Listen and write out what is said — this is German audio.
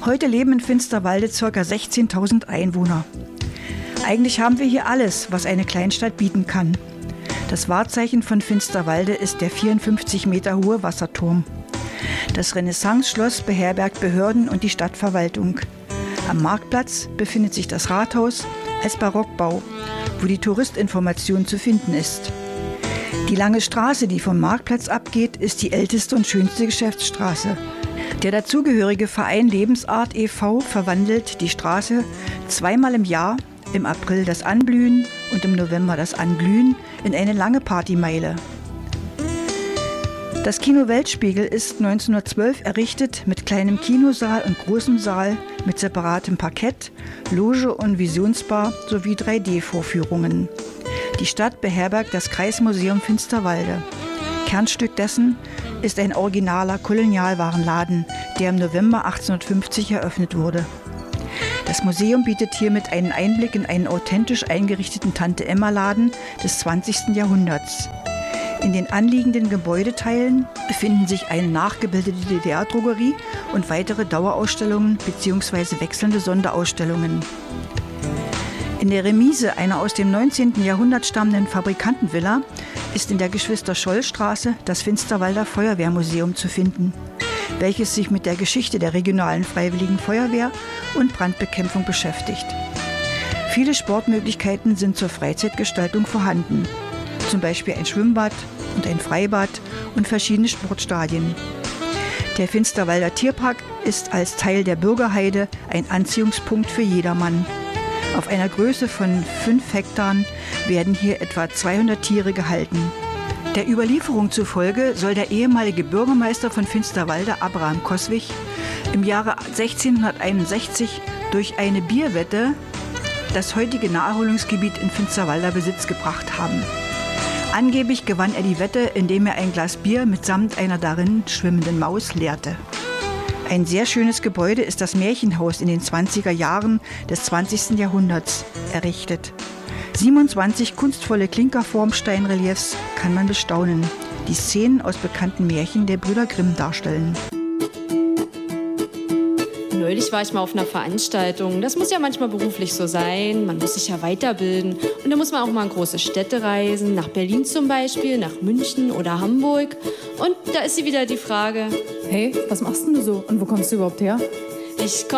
Heute leben in Finsterwalde ca. 16.000 Einwohner. Eigentlich haben wir hier alles, was eine Kleinstadt bieten kann. Das Wahrzeichen von Finsterwalde ist der 54 Meter hohe Wasserturm. Das Renaissance-Schloss beherbergt Behörden und die Stadtverwaltung. Am Marktplatz befindet sich das Rathaus als Barockbau, wo die Touristinformation zu finden ist. Die lange Straße, die vom Marktplatz abgeht, ist die älteste und schönste Geschäftsstraße. Der dazugehörige Verein Lebensart e.V. verwandelt die Straße zweimal im Jahr, im April das Anblühen und im November das Anglühen, in eine lange Partymeile. Das Kino Weltspiegel ist 1912 errichtet mit kleinem Kinosaal und großem Saal mit separatem Parkett, Loge und Visionsbar sowie 3D-Vorführungen. Die Stadt beherbergt das Kreismuseum Finsterwalde. Kernstück dessen ist ein originaler Kolonialwarenladen, der im November 1850 eröffnet wurde. Das Museum bietet hiermit einen Einblick in einen authentisch eingerichteten Tante-Emma-Laden des 20. Jahrhunderts. In den anliegenden Gebäudeteilen befinden sich eine nachgebildete DDR-Drogerie und weitere Dauerausstellungen bzw. wechselnde Sonderausstellungen. In der Remise einer aus dem 19. Jahrhundert stammenden Fabrikantenvilla ist in der Geschwister-Scholl-Straße das Finsterwalder Feuerwehrmuseum zu finden, welches sich mit der Geschichte der regionalen Freiwilligen Feuerwehr und Brandbekämpfung beschäftigt. Viele Sportmöglichkeiten sind zur Freizeitgestaltung vorhanden, zum Beispiel ein Schwimmbad und ein Freibad und verschiedene Sportstadien. Der Finsterwalder Tierpark ist als Teil der Bürgerheide ein Anziehungspunkt für jedermann. Auf einer Größe von 5 Hektaren werden hier etwa 200 Tiere gehalten. Der Überlieferung zufolge soll der ehemalige Bürgermeister von Finsterwalde, Abraham Coswig, im Jahre 1661 durch eine Bierwette das heutige Naherholungsgebiet in Finsterwalder Besitz gebracht haben. Angeblich gewann er die Wette, indem er ein Glas Bier mitsamt einer darin schwimmenden Maus leerte. Ein sehr schönes Gebäude ist das Märchenhaus in den 20er Jahren des 20. Jahrhunderts errichtet. 27 kunstvolle Klinkerformsteinreliefs kann man bestaunen, die Szenen aus bekannten Märchen der Brüder Grimm darstellen. Neulich war ich mal auf einer Veranstaltung. Das muss ja manchmal beruflich so sein. Man muss sich ja weiterbilden. Und da muss man auch mal in große Städte reisen. Nach Berlin zum Beispiel, nach München oder Hamburg. Und da ist sie wieder die Frage: Hey, was machst denn du so? Und wo kommst du überhaupt her? Ich